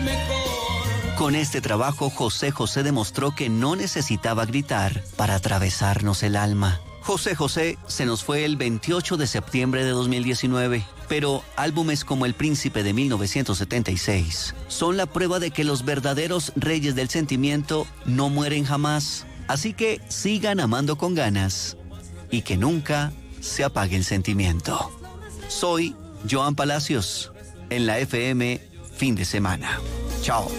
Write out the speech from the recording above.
Con este trabajo, José José demostró que no necesitaba gritar para atravesarnos el alma. José José se nos fue el 28 de septiembre de 2019, pero álbumes como El Príncipe de 1976 son la prueba de que los verdaderos reyes del sentimiento no mueren jamás. Así que sigan amando con ganas y que nunca se apague el sentimiento. Soy Joan Palacios, en la FM Fin de Semana. Chao.